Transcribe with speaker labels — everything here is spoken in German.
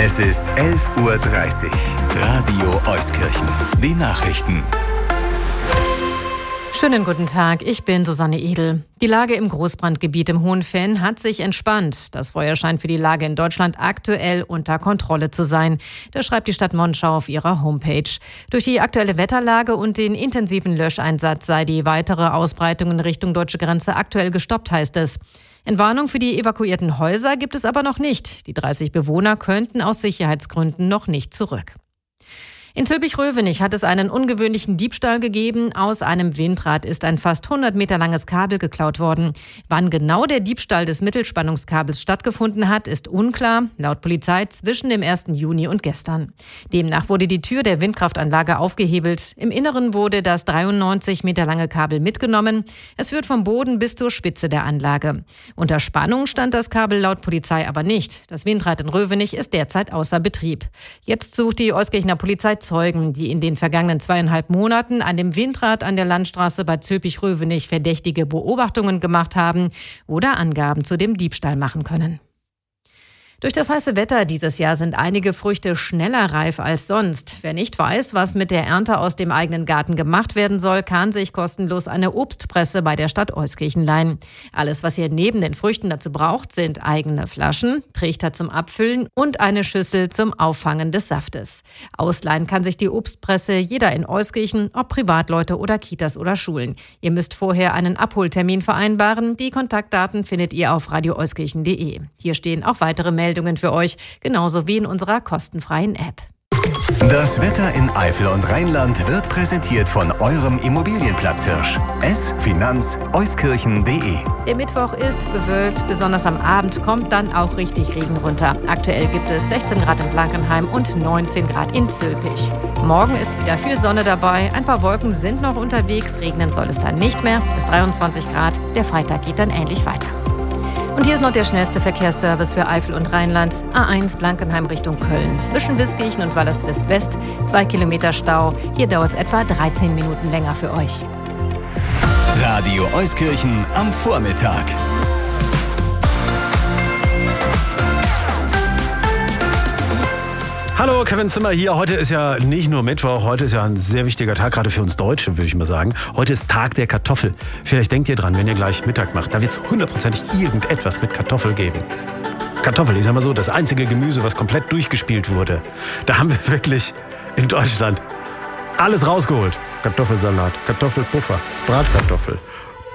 Speaker 1: Es ist 11:30 Uhr. Radio Euskirchen. Die Nachrichten.
Speaker 2: Schönen guten Tag, ich bin Susanne Edel. Die Lage im Großbrandgebiet im Hohenfenn hat sich entspannt. Das Feuer scheint für die Lage in Deutschland aktuell unter Kontrolle zu sein. Das schreibt die Stadt Monschau auf ihrer Homepage. Durch die aktuelle Wetterlage und den intensiven Löscheinsatz sei die weitere Ausbreitung in Richtung deutsche Grenze aktuell gestoppt, heißt es. Entwarnung für die evakuierten Häuser gibt es aber noch nicht. Die 30 Bewohner könnten aus Sicherheitsgründen noch nicht zurück. In Zülpich-Rövenich hat es einen ungewöhnlichen Diebstahl gegeben. Aus einem Windrad ist ein fast 100 Meter langes Kabel geklaut worden. Wann genau der Diebstahl des Mittelspannungskabels stattgefunden hat, ist unklar. Laut Polizei zwischen dem 1. Juni und gestern. Demnach wurde die Tür der Windkraftanlage aufgehebelt. Im Inneren wurde das 93 Meter lange Kabel mitgenommen. Es führt vom Boden bis zur Spitze der Anlage. Unter Spannung stand das Kabel laut Polizei aber nicht. Das Windrad in Rövenich ist derzeit außer Betrieb. Jetzt sucht die Euskirchener Polizei Zeugen, die in den vergangenen 2,5 Monaten an dem Windrad an der Landstraße bei Zülpich-Rövenich verdächtige Beobachtungen gemacht haben oder Angaben zu dem Diebstahl machen können. Durch das heiße Wetter dieses Jahr sind einige Früchte schneller reif als sonst. Wer nicht weiß, was mit der Ernte aus dem eigenen Garten gemacht werden soll, kann sich kostenlos eine Obstpresse bei der Stadt Euskirchen leihen. Alles, was ihr neben den Früchten dazu braucht, sind eigene Flaschen, Trichter zum Abfüllen und eine Schüssel zum Auffangen des Saftes. Ausleihen kann sich die Obstpresse jeder in Euskirchen, ob Privatleute oder Kitas oder Schulen. Ihr müsst vorher einen Abholtermin vereinbaren. Die Kontaktdaten findet ihr auf radioeuskirchen.de. Hier stehen auch weitere Meldungen für euch, genauso wie in unserer kostenfreien App.
Speaker 1: Das Wetter in Eifel und Rheinland wird präsentiert von eurem Immobilienplatzhirsch. Finanz-euskirchen.de.
Speaker 2: Der Mittwoch ist bewölkt, besonders am Abend kommt dann auch richtig Regen runter. Aktuell gibt es 16 Grad in Blankenheim und 19 Grad in Zülpich. Morgen ist wieder viel Sonne dabei, ein paar Wolken sind noch unterwegs, regnen soll es dann nicht mehr, bis 23 Grad. Der Freitag geht dann ähnlich weiter. Und hier ist noch der schnellste Verkehrsservice für Eifel und Rheinland. A1 Blankenheim Richtung Köln. Zwischen Wiskirchen und Wallerswist-West 2 Kilometer Stau. Hier dauert es etwa 13 Minuten länger für euch.
Speaker 1: Radio Euskirchen am Vormittag.
Speaker 3: Hallo, Kevin Zimmer hier. Heute ist ja nicht nur Mittwoch, heute ist ja ein sehr wichtiger Tag, gerade für uns Deutsche, würde ich mal sagen. Heute ist Tag der Kartoffel. Vielleicht denkt ihr dran, wenn ihr gleich Mittag macht, da wird es hundertprozentig irgendetwas mit Kartoffel geben. Kartoffel, ich sag mal so, das einzige Gemüse, was komplett durchgespielt wurde. Da haben wir wirklich in Deutschland alles rausgeholt. Kartoffelsalat, Kartoffelpuffer, Bratkartoffel,